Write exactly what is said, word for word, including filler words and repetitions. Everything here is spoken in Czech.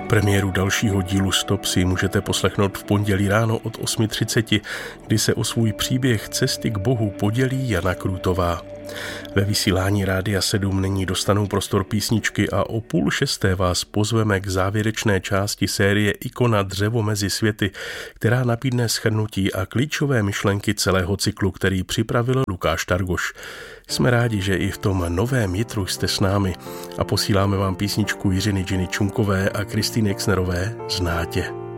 Premiéru dalšího dílu Stop si můžete poslechnout v pondělí ráno od osm třicet, kdy se o svůj příběh cesty k Bohu podělí Jana Krutová. Ve vysílání Rádia sedm nyní dostanou prostor písničky a o půl šesté vás pozveme k závěrečné části série Ikona dřevo mezi světy, která nabídne shrnutí a klíčové myšlenky celého cyklu, který připravil Lukáš Targoš. Jsme rádi, že i v tom novém jitru jste s námi a posíláme vám písničku Jiřiny Ginny Čunkové a Kristýny Exnerové Znátě.